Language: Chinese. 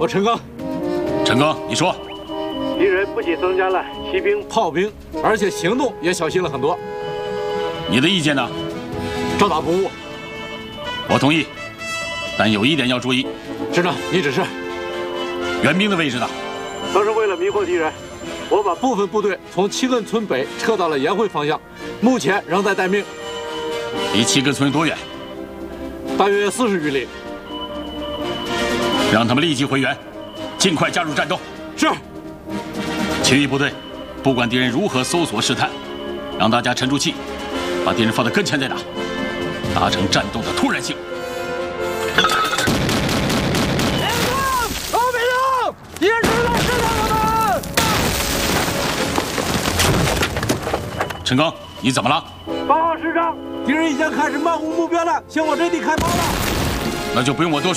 我陈刚。 陈刚，你说。 敌人不仅增加了骑兵、炮兵，而且行动也小心了很多。 你的意见呢？ 照打不误。 我同意，但有一点要注意。 师长，你指示。 援兵的位置呢？ 都是为了迷惑敌人，我把部分部队从七根村北撤到了盐会方向，目前仍在待命。 离七根村多远？ 大约40余里。 让他们立即回援，尽快加入战斗。 是。 其余部队，不管敌人如何搜索试探，让大家沉住气，把敌人放在跟前再打，达成战斗的突然性。 老百姓，敌人正在试探我们！陈刚，你怎么了？ 报告师长，敌人已经开始漫无目标的向我阵地开炮了。 那就不用我多说。